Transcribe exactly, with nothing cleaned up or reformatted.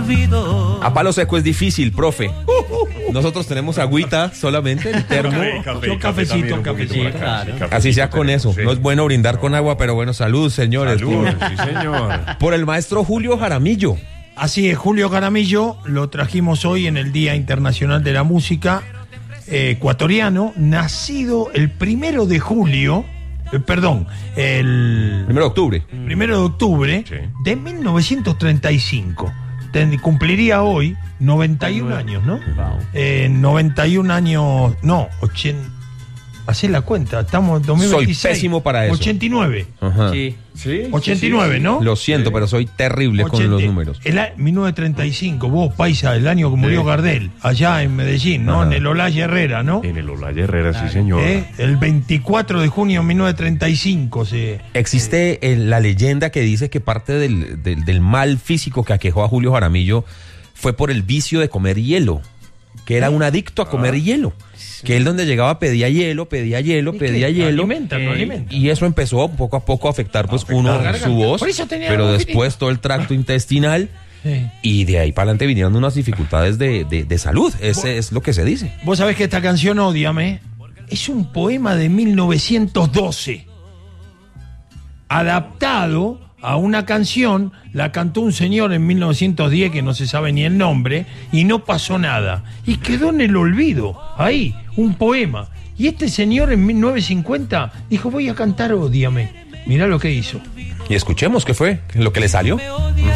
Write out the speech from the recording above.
olvido. A palo seco es difícil, profe. Nosotros tenemos agüita solamente, el termo. Café, café, Yo café cafecito, también, un poquito cafecito, por acá, claro. sí, cafecito Así sea con tenemos, eso. sí. No es bueno brindar con agua, pero bueno, salud, señores. Salud, Por, sí, señor. por el maestro Julio Jaramillo. Así es, Julio Jaramillo, lo trajimos hoy en el Día Internacional de la Música, eh, ecuatoriano, nacido el primero de julio, eh, perdón, el Primero de octubre. primero de octubre Sí. de mil novecientos treinta y cinco. Ten- cumpliría hoy noventa y un años, ¿no? Eh, noventa y un años, no, ochenta. Hacé la cuenta, estamos en dos mil veintiséis. Soy pésimo para eso. ochenta y nueve. Ajá. Sí. Sí, ochenta y nueve, ¿no? Lo siento, pero soy terrible con ochenta los números. El a- mil novecientos treinta y cinco, vos, paisa, el año que murió Sí. Gardel, allá en Medellín, ¿no? Ajá. En el Olaya Herrera, ¿no? En el Olaya Herrera, sí, señor. ¿Eh? El veinticuatro de junio de mil novecientos treinta y cinco se... Existe eh, la leyenda que dice que parte del, del, del mal físico que aquejó a Julio Jaramillo fue por el vicio de comer hielo, que era un adicto a comer hielo. Que él donde llegaba pedía hielo, pedía hielo, ¿Y pedía qué? hielo. Alimenta, no Eh, alimenta. Y eso empezó poco a poco a afectar pues afectar uno la garganta. su voz, Por eso tenía pero algo después todo el tracto intestinal Sí. y de ahí para adelante vinieron unas dificultades de, de, de salud. Ese es lo que se dice. Vos sabés que esta canción, Ódiame, es un poema de mil novecientos doce, adaptado a una canción, la cantó un señor en mil novecientos diez que no se sabe ni el nombre, y no pasó nada. Y quedó en el olvido, ahí, un poema. Y este señor en mil novecientos cincuenta dijo, voy a cantar Ódiame. Mirá lo que hizo. Y escuchemos qué fue, lo que le salió. Me odia.